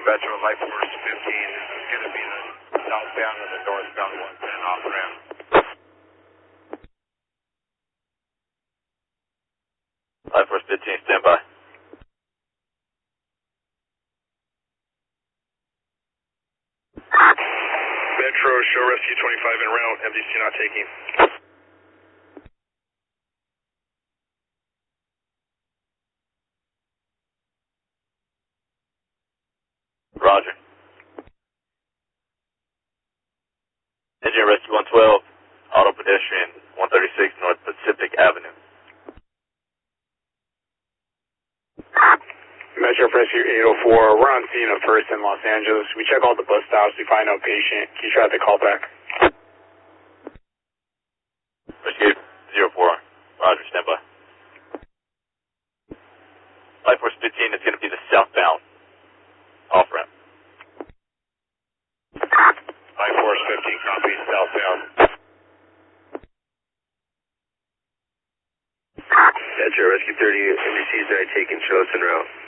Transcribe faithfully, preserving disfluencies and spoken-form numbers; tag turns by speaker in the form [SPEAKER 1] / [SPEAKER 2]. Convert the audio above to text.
[SPEAKER 1] Metro Life Force fifteen. This is going to be the southbound of the northbound one ten off ramp.
[SPEAKER 2] Life Force fifteen, stand by.
[SPEAKER 1] Metro, show rescue twenty-five en route, M D C not taking.
[SPEAKER 2] Roger. Engineer Rescue one twelve, auto pedestrian one thirty-six North Pacific Avenue.
[SPEAKER 1] Metro Rescue eight oh four, we're on scene of First in Los Angeles. We check all the bus stops, we find no patient. Can you try the call back?
[SPEAKER 2] Rescue zero four, Roger, stand by. Life Force fifteen is going to be the southbound off ramp.
[SPEAKER 1] Life Force fifteen, copy, southbound.
[SPEAKER 3] Metro Rescue thirty, M D Cs are taking show us en route.